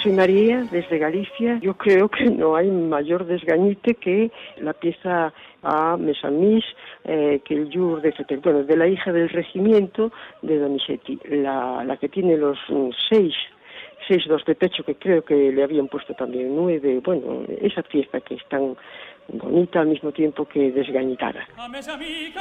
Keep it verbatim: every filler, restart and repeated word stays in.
Soy María, desde Galicia. Yo creo que no hay mayor desgañite que la pieza a Mesamís, eh, que el Llur de Fetel, bueno, de la hija del regimiento de Donizetti, la, la que tiene los mm, seis, seis dos de pecho, que creo que le habían puesto también nueve, bueno, esa pieza que es tan bonita al mismo tiempo que desgañitada.